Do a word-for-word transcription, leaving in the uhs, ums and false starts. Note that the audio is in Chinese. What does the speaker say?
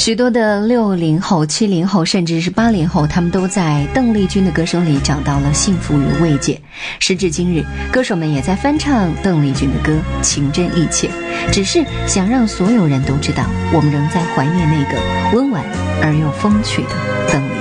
许多的六零后、七零后，甚至是八零后，他们都在邓丽君的歌声里找到了幸福与慰藉。时至今日，歌手们也在翻唱邓丽君的歌，情真意切，只是想让所有人都知道，我们仍在怀念那个温婉而又风趣的邓丽君。